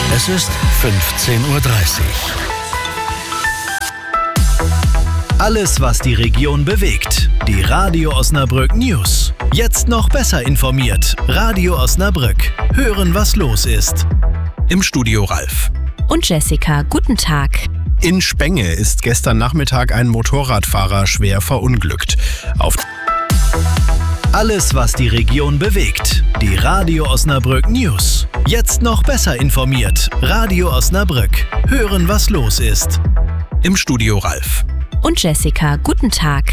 Es ist 15:30 Uhr. Alles, was die Region bewegt. Die Radio Osnabrück News. Jetzt noch besser informiert. Radio Osnabrück. Hören, was los ist. Im Studio Ralf. Und Jessica, guten Tag. In Spenge ist gestern Nachmittag ein Motorradfahrer schwer verunglückt. Alles, was die Region bewegt. Die Radio Osnabrück News. Jetzt noch besser informiert. Radio Osnabrück. Hören, was los ist. Im Studio Ralf. Und Jessica, guten Tag.